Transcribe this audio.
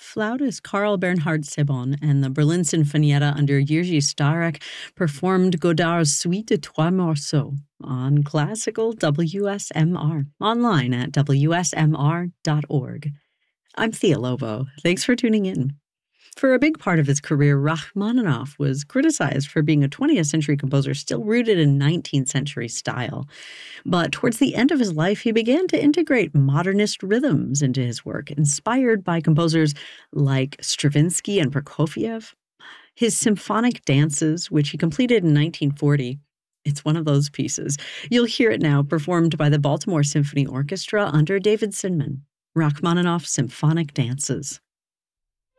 Flautist Carl Bernhard Sebon and the Berlin Sinfonietta under Jiří Stárek performed Godard's Suite de Trois Morceaux on classical WSMR, online at wsmr.org. I'm Thea Lobo. Thanks for tuning in. For a big part of his career, Rachmaninoff was criticized for being a 20th century composer still rooted in 19th century style. But towards the end of his life, he began to integrate modernist rhythms into his work, inspired by composers like Stravinsky and Prokofiev. His symphonic dances, which he completed in 1940, it's one of those pieces. You'll hear it now performed by the Baltimore Symphony Orchestra under David Sinman. Rachmaninoff's Symphonic Dances.